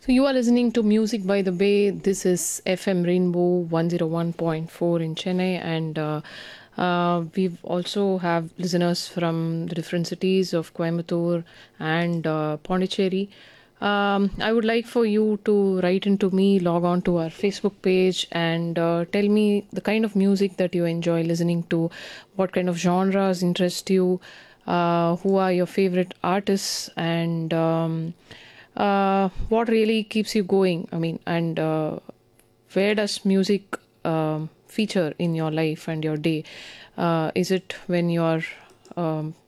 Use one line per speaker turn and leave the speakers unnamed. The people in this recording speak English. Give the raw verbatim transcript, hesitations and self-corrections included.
So you are listening to Music by the Bay. This is F M Rainbow one oh one point four in Chennai, and uh, uh, we've also have listeners from the different cities of Coimbatore and uh, Pondicherry. Um, I would like for you to write into me, log on to our Facebook page, and uh, tell me the kind of music that you enjoy listening to, what kind of genres interest you, uh, who are your favorite artists, and um, uh, what really keeps you going. I mean, and uh, where does music um, feature in your life and your day? Uh, is it when you're um,